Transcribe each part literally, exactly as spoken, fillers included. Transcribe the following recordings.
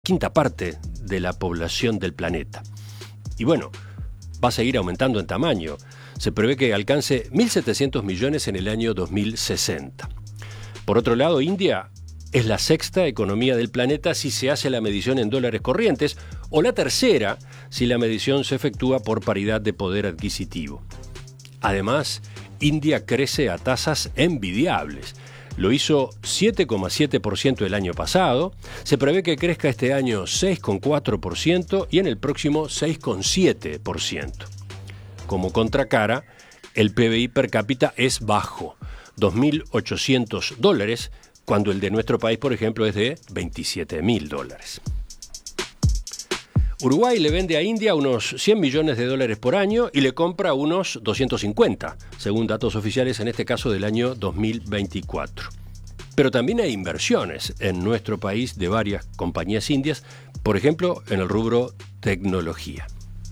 quinta parte de la población del planeta. Y bueno, va a seguir aumentando en tamaño. Se prevé que alcance mil setecientos millones en el año dos mil sesenta. Por otro lado, India es la sexta economía del planeta si se hace la medición en dólares corrientes, o la tercera si la medición se efectúa por paridad de poder adquisitivo. Además, India crece a tasas envidiables. Lo hizo siete coma siete por ciento el año pasado, se prevé que crezca este año seis coma cuatro por ciento y en el próximo seis coma siete por ciento. Como contracara, el P B I per cápita es bajo, dos mil ochocientos dólares, cuando el de nuestro país, por ejemplo, es de veintisiete mil dólares. Uruguay le vende a India unos cien millones de dólares por año y le compra unos doscientos cincuenta, según datos oficiales, en este caso del año dos mil veinticuatro. Pero también hay inversiones en nuestro país de varias compañías indias, por ejemplo, en el rubro tecnología.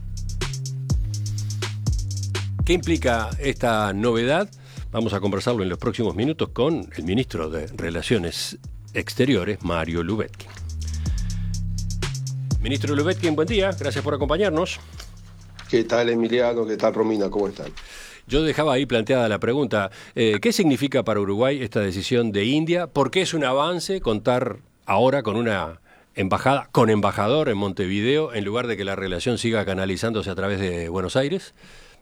¿Qué implica esta novedad? Vamos a conversarlo en los próximos minutos con el ministro de Relaciones Exteriores, Mario Lubetkin. Ministro Lubetkin, buen día, gracias por acompañarnos. ¿Qué tal, Emiliano? ¿Qué tal, Romina? ¿Cómo están? Yo dejaba ahí planteada la pregunta, eh, ¿qué significa para Uruguay esta decisión de India? ¿Por qué es un avance contar ahora con una embajada, con embajador en Montevideo, en lugar de que la relación siga canalizándose a través de Buenos Aires?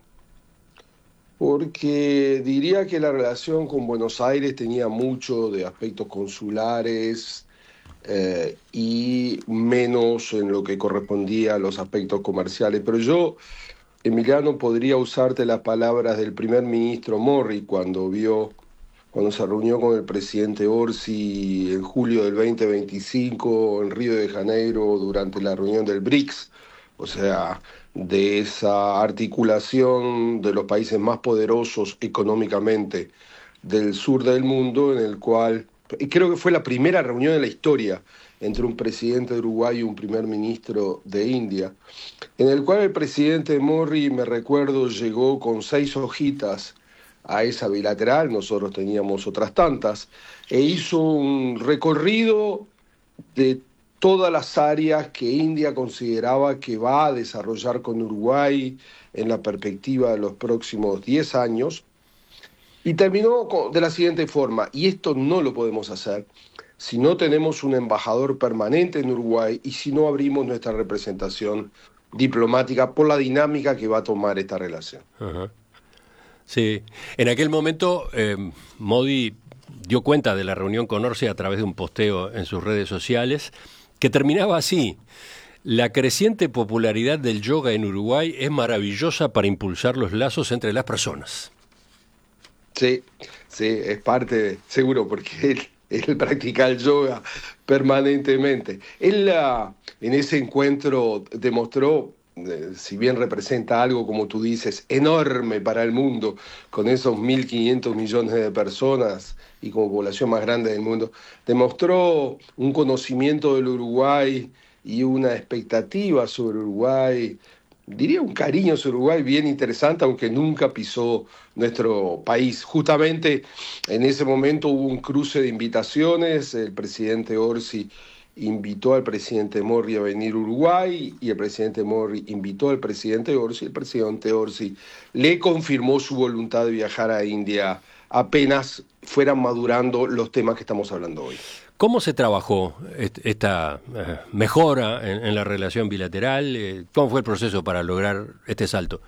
Porque diría que la relación con Buenos Aires tenía mucho de aspectos consulares, Eh, y menos en lo que correspondía a los aspectos comerciales. Pero yo, Emiliano, podría usarte las palabras del primer ministro Morri cuando vio, cuando se reunió con el presidente Orsi en julio del veinte veinticinco en Río de Janeiro durante la reunión del BRICS, o sea, de esa articulación de los países más poderosos económicamente del sur del mundo, en el cual y creo que fue la primera reunión en la historia entre un presidente de Uruguay y un primer ministro de India, en el cual el presidente Morri, me recuerdo, llegó con seis hojitas a esa bilateral, nosotros teníamos otras tantas, e hizo un recorrido de todas las áreas que India consideraba que va a desarrollar con Uruguay en la perspectiva de los próximos diez años, y terminó de la siguiente forma: y esto no lo podemos hacer si no tenemos un embajador permanente en Uruguay y si no abrimos nuestra representación diplomática por la dinámica que va a tomar esta relación. Ajá. Sí, en aquel momento eh, Modi dio cuenta de la reunión con Orsi a través de un posteo en sus redes sociales que terminaba así: la creciente popularidad del yoga en Uruguay es maravillosa para impulsar los lazos entre las personas. Sí, sí, es parte, seguro, porque él, él practica el yoga permanentemente. Él uh, en ese encuentro demostró, eh, si bien representa algo, como tú dices, enorme para el mundo, con esos mil quinientos millones de personas y como población más grande del mundo, demostró un conocimiento del Uruguay y una expectativa sobre Uruguay, diría un cariño sobre Uruguay bien interesante, aunque nunca pisó nuestro país. Justamente en ese momento hubo un cruce de invitaciones, el presidente Orsi invitó al presidente Morri a venir a Uruguay y el presidente Morri invitó al presidente Orsi, el presidente Orsi le confirmó su voluntad de viajar a India apenas fueran madurando los temas que estamos hablando hoy. ¿Cómo se trabajó esta eh, mejora en, en la relación bilateral? ¿Cómo fue el proceso para lograr este salto?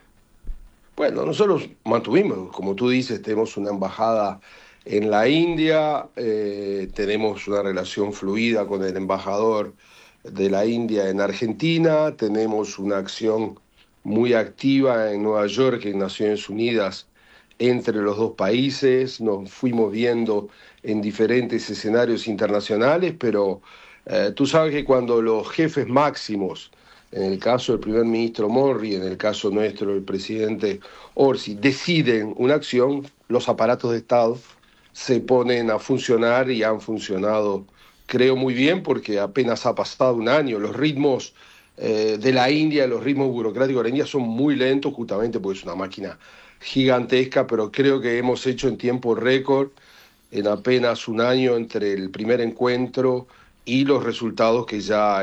Bueno, nosotros mantuvimos, como tú dices, tenemos una embajada en la India, eh, tenemos una relación fluida con el embajador de la India en Argentina, tenemos una acción muy activa en Nueva York, en Naciones Unidas, entre los dos países. Nos fuimos viendo en diferentes escenarios internacionales, pero eh, tú sabes que cuando los jefes máximos, en el caso del primer ministro Morri, en el caso nuestro el presidente Orsi, deciden una acción, los aparatos de Estado se ponen a funcionar y han funcionado, creo, muy bien, porque apenas ha pasado un año. Los ritmos eh, de la India, los ritmos burocráticos de la India son muy lentos, justamente porque es una máquina gigantesca, pero creo que hemos hecho en tiempo récord, en apenas un año entre el primer encuentro y los resultados que ya